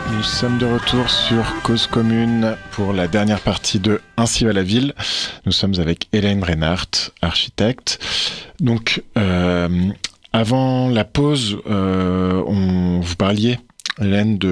Nous sommes de retour sur Cause Commune pour la dernière partie de Ainsi va la ville. Nous sommes avec Hélène Reinhardt, architecte. Donc, avant la pause, vous parliez, Hélène,